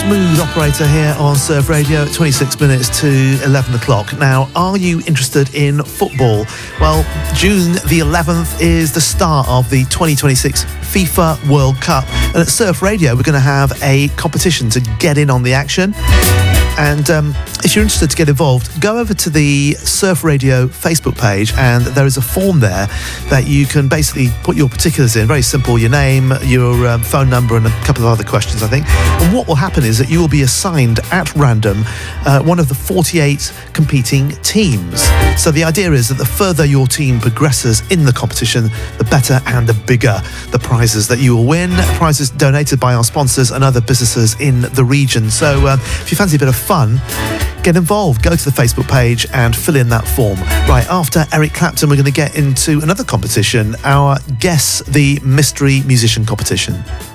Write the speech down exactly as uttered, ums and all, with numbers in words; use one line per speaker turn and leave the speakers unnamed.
Smooth Operator here on Surf Radio at twenty-six minutes to eleven o'clock. Now, are you interested in football? Well, June the eleventh is the start of the twenty twenty-six FIFA World Cup. And at Surf Radio, we're going to have a competition to get in on the action. And um, if you're interested to get involved, go over to the Surf Radio Facebook page, and there is a form there that you can basically put your particulars in. Very simple, your name, your um, phone number, and a couple of other questions, I think. And what will happen is that you will be assigned at random uh, one of the forty-eight competing teams. So the idea is that the further your team progresses in the competition, the better and the bigger the prizes that you will win. Prizes donated by our sponsors and other businesses in the region. So uh, if you fancy a bit of fun, get involved. Go to the Facebook page and fill in that form. Right, after Eric Clapton, we're going to get into another competition, our Guess the Mystery Musician competition.